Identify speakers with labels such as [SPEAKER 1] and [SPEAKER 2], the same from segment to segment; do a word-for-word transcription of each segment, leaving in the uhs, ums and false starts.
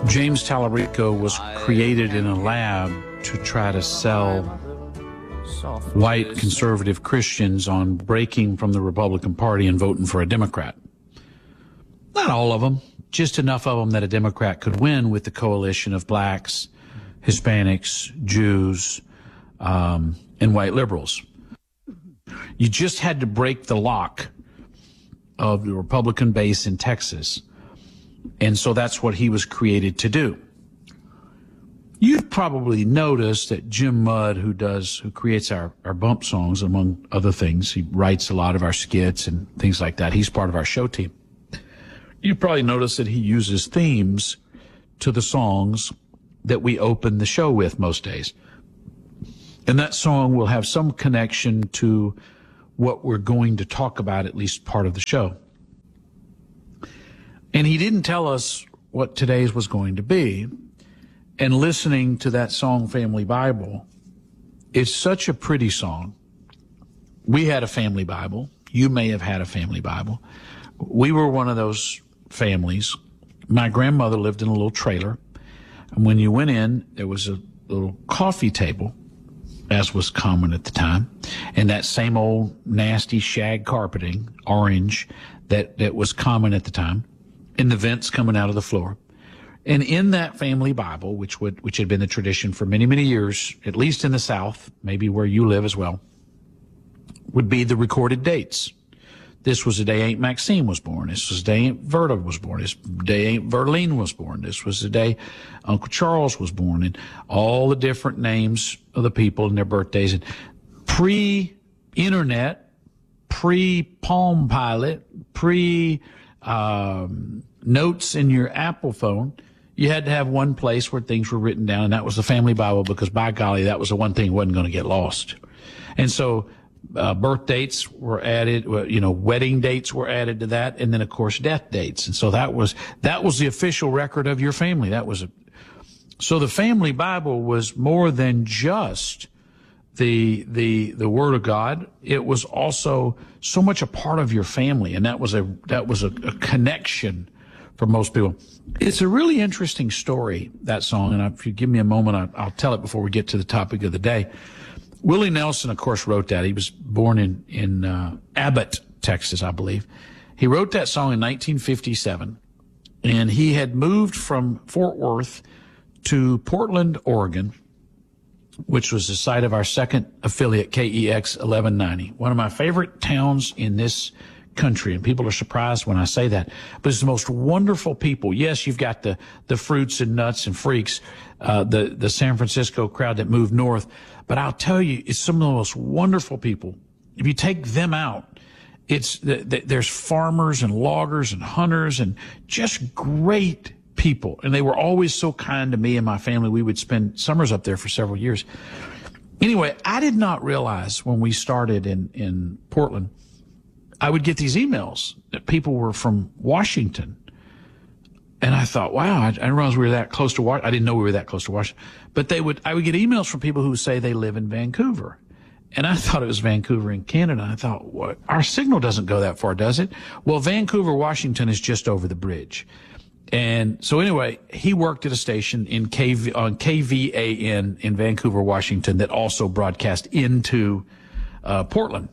[SPEAKER 1] James Tallarico was created in a lab to try to sell white conservative Christians on breaking from the Republican Party and voting for a Democrat. Not all of them, just enough of them that a Democrat could win with the coalition of blacks, Hispanics, Jews, um, and white liberals. You just had to break the lock of the Republican base in Texas. And so that's what he was created to do. You've probably noticed that Jim Mudd, who does, who creates our, our bump songs, among other things, he writes a lot of our skits and things like that. He's part of our show team. You probably noticed that he uses themes to the songs that we open the show with most days. And that song will have some connection to what we're going to talk about, at least part of the show. And he didn't tell us what today's was going to be. And listening to that song, Family Bible, it's such a pretty song. We had a family Bible. You may have had a family Bible. We were one of those families. My grandmother lived in a little trailer. And when you went in, there was a little coffee table, as was common at the time, and that same old nasty shag carpeting, orange, that, that was common at the time, and the vents coming out of the floor. And in that family Bible, which would, which had been the tradition for many, many years, at least in the South, maybe where you live as well, would be the recorded dates. This was the day Aunt Maxine was born. This was the day Aunt Verta was born. This day Aunt Verlene was born. This was the day Uncle Charles was born, and all the different names of the people and their birthdays. And pre-internet, pre-Palm Pilot, pre um, notes in your Apple phone, you had to have one place where things were written down, and that was the family Bible, because by golly, that was the one thing that wasn't going to get lost. And so uh, birth dates were added, you know, wedding dates were added to that, and then of course death dates. And so that was that was the official record of your family. That was a, so the family Bible was more than just the the the Word of God. It was also so much a part of your family, and that was a that was a, a connection for most people. It's a really interesting story, that song, and if you give me a moment, I, I'll tell it before we get to the topic of the day. Willie Nelson, of course, wrote that. He was born in, in uh, Abbott, Texas, I believe. He wrote that song in nineteen fifty-seven, and he had moved from Fort Worth to Portland, Oregon, which was the site of our second affiliate, K E X eleven ninety, one of my favorite towns in this country, and people are surprised when I say that, but it's the most wonderful people. Yes, you've got the the fruits and nuts and freaks, uh the the San Francisco crowd that moved north, but I'll tell you, it's some of the most wonderful people. If you take them out, it's the, the, there's farmers and loggers and hunters and just great people, and they were always so kind to me and my family. We would spend summers up there for several years. Anyway, I did not realize when we started in in Portland, I would get these emails that people were from Washington. And I thought, wow, I, I didn't realize we were that close to Washington. I didn't know we were that close to Washington. But they would, I would get emails from people who say they live in Vancouver. And I thought it was Vancouver in Canada. I thought, what? Our signal doesn't go that far, does it? Well, Vancouver, Washington is just over the bridge. And so anyway, he worked at a station in K V, on K V A N in Vancouver, Washington, that also broadcast into uh, Portland.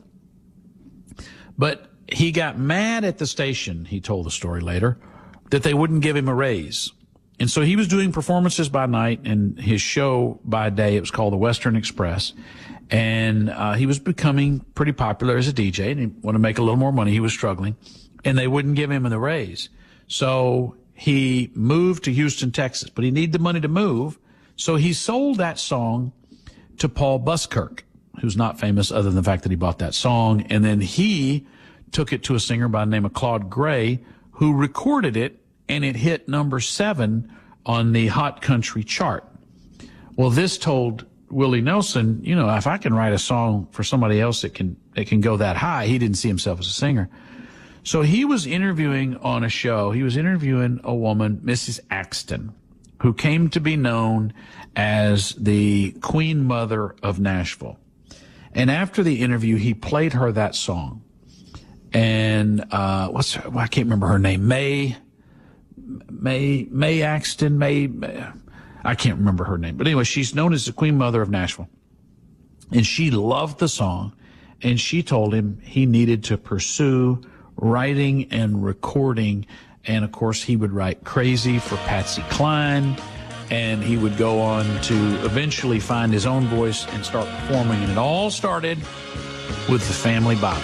[SPEAKER 1] But he got mad at the station, he told the story later, that they wouldn't give him a raise. And so he was doing performances by night and his show by day. It was called the Western Express. And uh, he was becoming pretty popular as a D J, and he wanted to make a little more money. He was struggling, and they wouldn't give him the raise. So he moved to Houston, Texas, but he needed the money to move. So he sold that song to Paul Buskirk, who's not famous other than the fact that he bought that song. And then he took it to a singer by the name of Claude Gray, who recorded it, and it hit number seven on the Hot Country chart. Well, this told Willie Nelson, you know, if I can write a song for somebody else that can, that can go that high, he didn't see himself as a singer. So he was interviewing on a show. He was interviewing a woman, Missus Axton, who came to be known as the Queen Mother of Nashville. And after the interview, he played her that song. And, uh, what's her, well, I can't remember her name. May, May May Axton, May, I can't remember her name. But anyway, she's known as the Queen Mother of Nashville. And she loved the song, and she told him he needed to pursue writing and recording. And, of course, he would write Crazy for Patsy Cline, and he would go on to eventually find his own voice and start performing. And it all started with the Family Bible.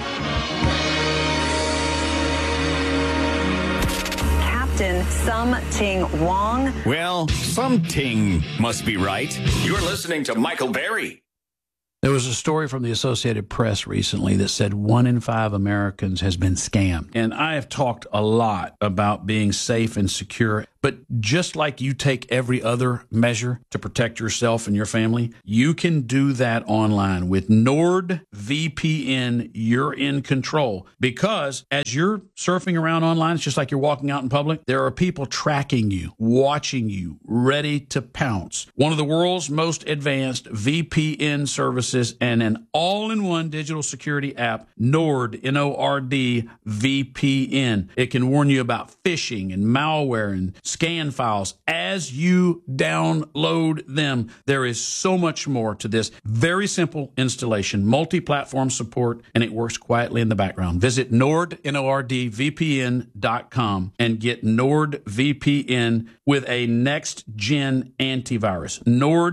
[SPEAKER 2] Captain Sum Ting Wong.
[SPEAKER 3] Well, something must be right. You're listening to Michael Berry.
[SPEAKER 1] There was a story from the Associated Press recently that said one in five Americans has been scammed. And I have talked a lot about being safe and secure. But just like you take every other measure to protect yourself and your family, you can do that online. With NordVPN, you're in control. Because as you're surfing around online, it's just like you're walking out in public, there are people tracking you, watching you, ready to pounce. One of the world's most advanced V P N services and an all-in-one digital security app, Nord, N O R D, V P N. It can warn you about phishing and malware and scan files as you download them. There is so much more to this very simple installation, multi-platform support, and it works quietly in the background. Visit Nord, N O R D V P N dot com and get NordVPN with a next-gen antivirus.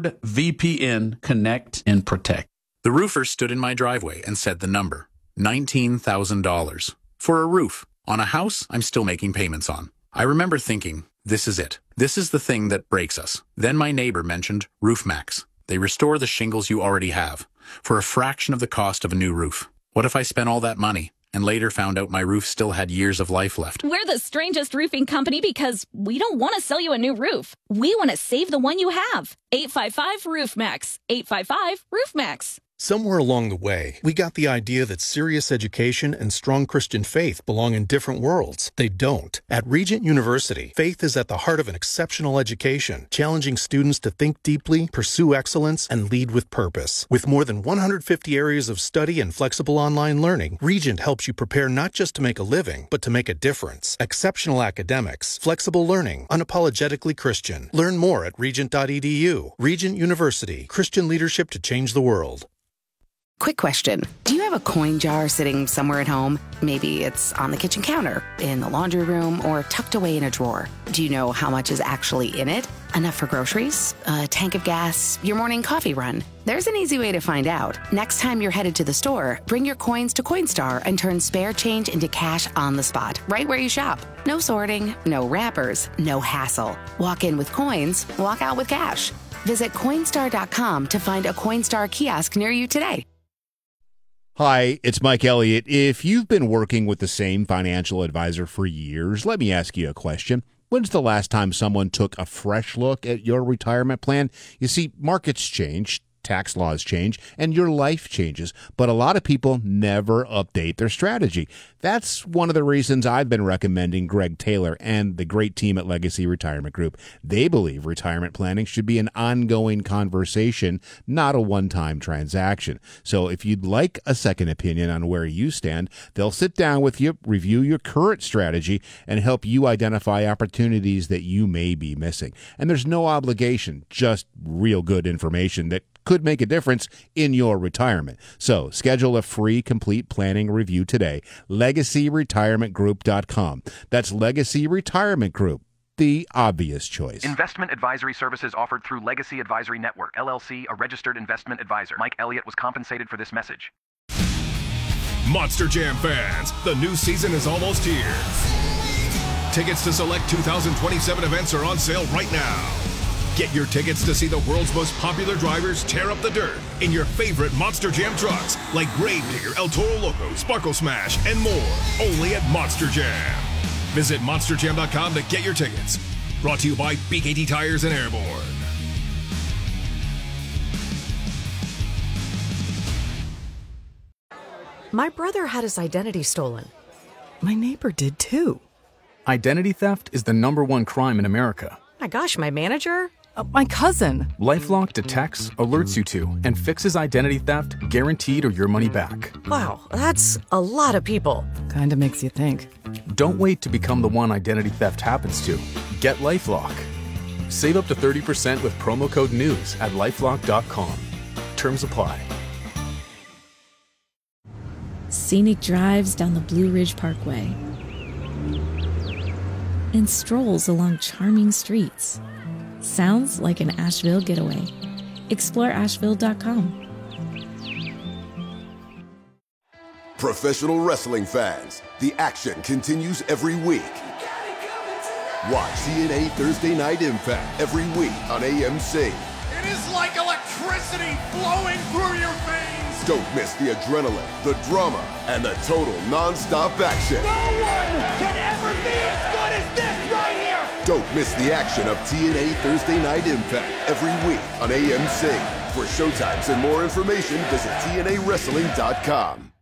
[SPEAKER 1] NordVPN, connect and protect.
[SPEAKER 4] The roofer stood in my driveway and said the number, nineteen thousand dollars. For a roof on a house I'm still making payments on. I remember thinking, this is it. This is the thing that breaks us. Then my neighbor mentioned RoofMax. They restore the shingles you already have for a fraction of the cost of a new roof. What if I spent all that money and later found out my roof still had years of life left?
[SPEAKER 5] We're the strangest roofing company because we don't want to sell you a new roof. We want to save the one you have. eight five five RoofMax. eight five five RoofMax.
[SPEAKER 6] Somewhere along the way, we got the idea that serious education and strong Christian faith belong in different worlds. They don't. At Regent University, faith is at the heart of an exceptional education, challenging students to think deeply, pursue excellence, and lead with purpose. With more than one hundred fifty areas of study and flexible online learning, Regent helps you prepare not just to make a living, but to make a difference. Exceptional academics, flexible learning, unapologetically Christian. Learn more at regent dot e d u. Regent University, Christian leadership to change the world.
[SPEAKER 7] Quick question. Do you have a coin jar sitting somewhere at home? Maybe it's on the kitchen counter, in the laundry room, or tucked away in a drawer. Do you know how much is actually in it? Enough for groceries? A tank of gas? Your morning coffee run? There's an easy way to find out. Next time you're headed to the store, bring your coins to Coinstar and turn spare change into cash on the spot, right where you shop. No sorting, no wrappers, no hassle. Walk in with coins, walk out with cash. Visit Coinstar dot com to find a Coinstar kiosk near you today.
[SPEAKER 8] Hi, it's Mike Elliott. If you've been working with the same financial advisor for years, let me ask you a question. When's the last time someone took a fresh look at your retirement plan? You see, markets change, tax laws change, and your life changes, but a lot of people never update their strategy. That's one of the reasons I've been recommending Greg Taylor and the great team at Legacy Retirement Group. They believe retirement planning should be an ongoing conversation, not a one-time transaction. So if you'd like a second opinion on where you stand, they'll sit down with you, review your current strategy, and help you identify opportunities that you may be missing. And there's no obligation, just real good information that could make a difference in your retirement. So schedule a free complete planning review today. legacy retirement group dot com. That's Legacy Retirement Group, the obvious choice.
[SPEAKER 9] Investment advisory services offered through Legacy Advisory Network, L L C, a registered investment advisor. Mike Elliott was compensated for this message.
[SPEAKER 10] Monster Jam fans, the new season is almost here. Tickets to select two thousand twenty-seven events are on sale right now. Get your tickets to see the world's most popular drivers tear up the dirt in your favorite Monster Jam trucks like Gravedigger, El Toro Loco, Sparkle Smash, and more. Only at Monster Jam. Visit monster jam dot com to get your tickets. Brought to you by B K T Tires and Airborne.
[SPEAKER 11] My brother had his identity stolen. My neighbor did too.
[SPEAKER 12] Identity theft is the number one crime in America.
[SPEAKER 11] My gosh, my manager? Uh, my cousin.
[SPEAKER 12] LifeLock detects, alerts you to, and fixes identity theft, guaranteed or your money back.
[SPEAKER 11] Wow, that's a lot of people. Kinda makes you think.
[SPEAKER 12] Don't wait to become the one identity theft happens to. Get LifeLock. Save up to thirty percent with promo code NEWS at lifelock dot com. Terms apply.
[SPEAKER 5] Scenic drives down the Blue Ridge Parkway and strolls along charming streets. Sounds like an Asheville getaway. Explore asheville dot com.
[SPEAKER 13] Professional wrestling fans, the action continues every week. Watch T N A Thursday Night Impact every week on A M C.
[SPEAKER 14] It is like electricity flowing through your veins.
[SPEAKER 13] Don't miss the adrenaline, the drama, and the total non-stop action.
[SPEAKER 14] No one can ever be as good as this right here.
[SPEAKER 13] Don't miss the action of T N A Thursday Night Impact every week on A M C. For showtimes and more information, visit T N A wrestling dot com.